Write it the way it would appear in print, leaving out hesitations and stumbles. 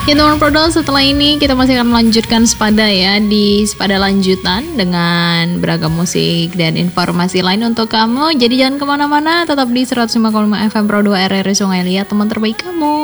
Ya teman Prodol, setelah ini kita masih akan melanjutkan Sepada ya, di Sepada lanjutan dengan beragam musik dan informasi lain untuk kamu. Jadi jangan kemana-mana, tetap di 105,5 FM Pro 2 RRI Sungai Liat, teman terbaik kamu.